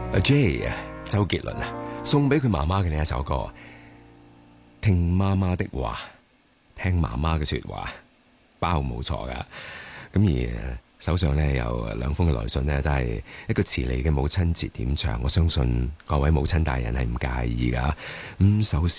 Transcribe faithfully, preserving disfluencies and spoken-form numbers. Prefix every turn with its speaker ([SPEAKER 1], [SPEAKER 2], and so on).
[SPEAKER 1] 阿 J 啊，周杰倫啊，送俾佢媽媽嘅呢一首歌，聽媽媽的話，聽媽媽嘅說話，包冇錯噶。咁而手上咧有兩封嘅來信咧，都係一個遲嚟嘅母親節點唱，我相信各位母親大人係唔介意噶。咁首先。